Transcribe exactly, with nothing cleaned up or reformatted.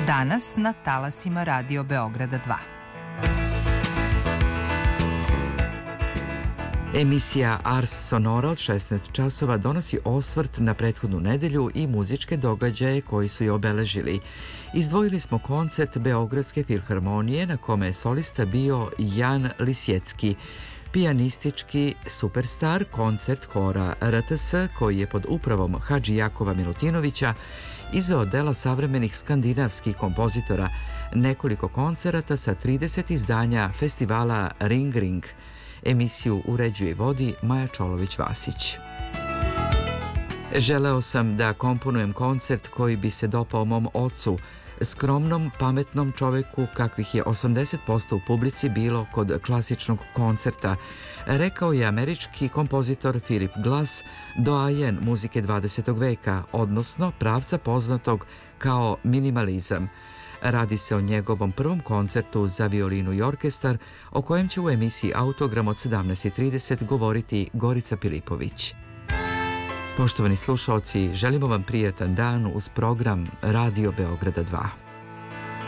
Danas na talasima Radio Beograda dva. Emisija Ars Sonora od šesnaest časova donosi osvrt na prethodnu nedelju i muzičke događaje koji su je obeležili. Izdvojili smo koncert Beogradske filharmonije na kome je solista bio Jan Lisjecki, pijanistički superstar, koncert hora R T S koji je pod upravom Hadži Jakova Milutinovića izveo dela savremenih skandinavskih kompozitora, nekoliko koncerata sa trideset izdanja festivala Ring Ring. Emisiju uređuje i vodi Maja Čolović-Vasić. Želeo sam da komponujem koncert koji bi se dopao mom ocu, skromnom, pametnom čoveku kakvih je osamdeset posto u publici bilo kod klasičnog koncerta, rekao je američki kompozitor Philip Glass, doajen muzike dvadesetog veka, odnosno pravca poznatog kao minimalizam. Radi se o njegovom prvom koncertu za violinu i orkestar, o kojem će u emisiji Autogram od sedamnaest i trideset govoriti Gorica Pilipović. Poštovani slušaoci, želimo vam prijatan dan uz program Radio Beograda dva.